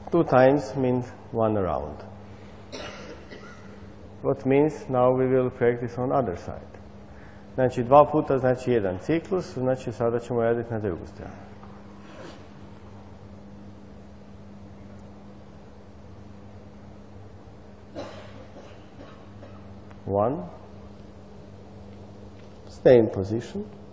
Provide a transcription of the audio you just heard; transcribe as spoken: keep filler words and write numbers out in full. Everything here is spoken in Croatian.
Two times means one round. What means now we will practice on other side. Znači dva puta znači jedan ciklus, znači sada ćemo raditi na drugu stranu. One. Stay in position.